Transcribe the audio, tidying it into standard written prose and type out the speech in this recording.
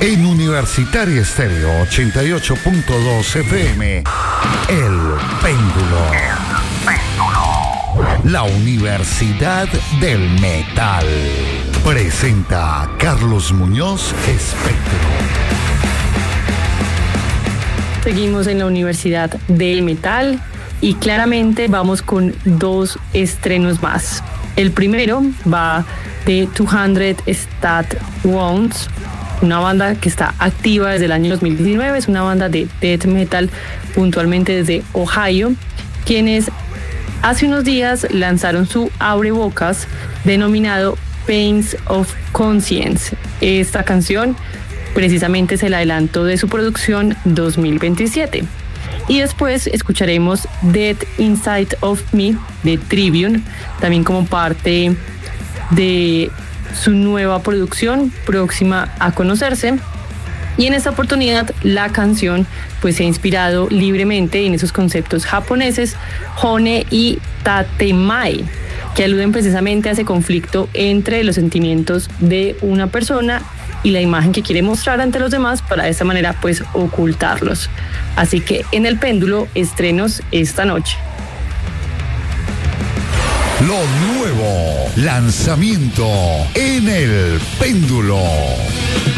En Universitaria Estéreo 88.2 FM, El Péndulo. La Universidad del Metal. Presenta Carlos Muñoz Espectro. Seguimos en la Universidad del Metal y claramente vamos con dos estrenos más. El primero va de 200 Stat Wounds, una banda que está activa desde el año 2019, es una banda de death metal puntualmente desde Ohio, quienes hace unos días lanzaron su abrebocas denominado Pains of Conscience. Esta canción precisamente es el adelanto de su producción 2027. Y después escucharemos Death Inside of Me de Tribune, también como parte de su nueva producción próxima a conocerse. Y en esta oportunidad la canción pues se ha inspirado libremente en esos conceptos japoneses Hone y Tatemae, que aluden precisamente a ese conflicto entre los sentimientos de una persona y la imagen que quiere mostrar ante los demás para de esta manera pues ocultarlos. Así que en El Péndulo, estrenos esta noche. Lo nuevo, lanzamiento en El Péndulo.